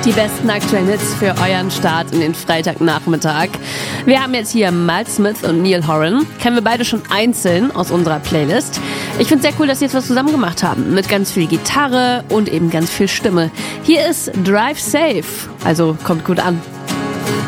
Die besten aktuellen Hits für euren Start in den Freitagnachmittag. Wir haben jetzt hier Miles Smith und Neil Horan. Kennen wir beide schon einzeln aus unserer Playlist. Ich finde es sehr cool, dass sie jetzt was zusammen gemacht haben. Mit ganz viel Gitarre und eben ganz viel Stimme. Hier ist Drive Safe. Also kommt gut an.